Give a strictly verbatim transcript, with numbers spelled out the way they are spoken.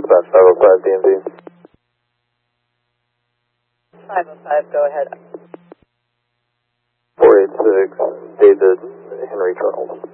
dispatch five oh five D M V. five oh five, go ahead. four eight six, David Henry Charles.